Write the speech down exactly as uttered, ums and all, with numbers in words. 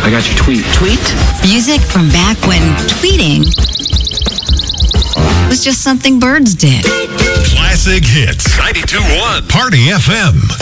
I got your tweet. Tweet? Music from back when tweeting was just something birds did. Classic Hits. ninety-two point one. Party F M.